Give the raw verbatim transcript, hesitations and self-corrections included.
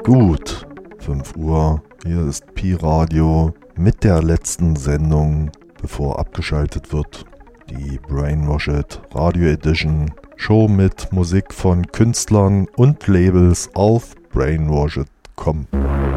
Gut, fünf Uhr, hier ist Pi-Radio mit der letzten Sendung, bevor abgeschaltet wird. Die Brainwashed Radio Edition Show mit Musik von Künstlern und Labels auf brainwashed punkt com.